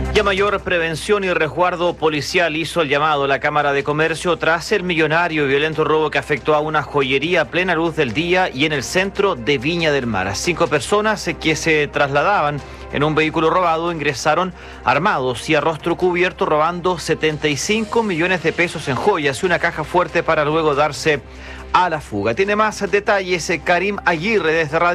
Ya mayor prevención y resguardo policial hizo el llamado a la Cámara de Comercio tras el millonario y violento robo que afectó a una joyería a plena luz del día y en el centro de Viña del Mar. 5 personas que se trasladaban en un vehículo robado ingresaron armados y a rostro cubierto robando 75 millones de pesos en joyas y una caja fuerte para luego darse a la fuga. Tiene más detalles Karim Aguirre desde Radio